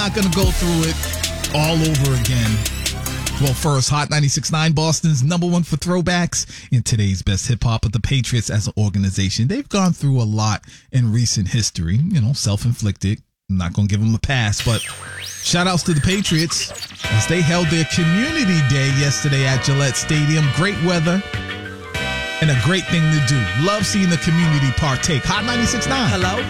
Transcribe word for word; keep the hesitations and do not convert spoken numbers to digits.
Not going to go through it all over again. Well, first, Hot ninety-six point nine, Boston's number one for throwbacks in today's best hip-hop. But the Patriots as an organization, they've gone through a lot in recent history, you know, self-inflicted. I'm not going to give them a pass, but shout-outs to the Patriots as they held their community day yesterday at Gillette Stadium. Great weather and a great thing to do. Love seeing the community partake. Hot ninety-six point nine. Hello?